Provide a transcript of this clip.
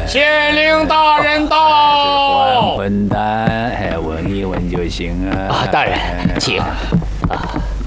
县令大人到。 混蛋，问一问就行啊。 大人，请。